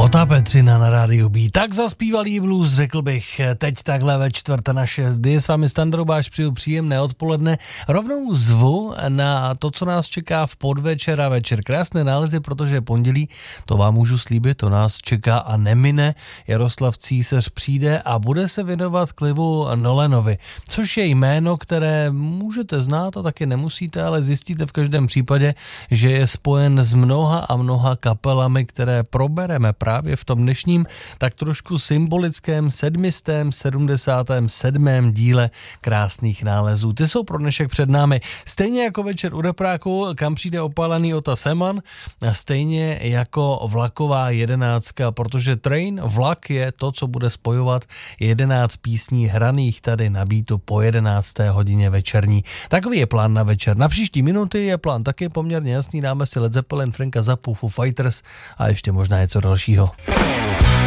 Ota Petřina na rádiu B. Tak zaspívalý blues, řekl bych, teď takhle ve 5:45, kdy s vámi Standardobáš, přeju příjemné odpoledne. Rovnou zvu na to, co nás čeká v podvečer a večer. Krásné nálezy, protože je pondělí, to vám můžu slíbit, to nás čeká a nemine. Jaroslav Císař přijde a bude se věnovat Clivu Nolanovi, což je jméno, které můžete znát a taky nemusíte, ale zjistíte v každém případě, že je spojen s mnoha a mnoha kapelami, které probereme právě v tom dnešním tak trošku symbolickém 777. díle krásných nálezů. Ty jsou pro dnešek před námi. Stejně jako večer u repráku, kam přijde opálený Ota Seman, a stejně jako vlaková 11, protože Train, vlak je to, co bude spojovat 11 písní hraných tady na Beatu po 11. hodině večerní. Takový je plán na večer. Na příští minuty je plán taky poměrně jasný. Dáme si Led Zeppelin, Franka Zappu, Foo Fighters a ještě možná něco dalšího.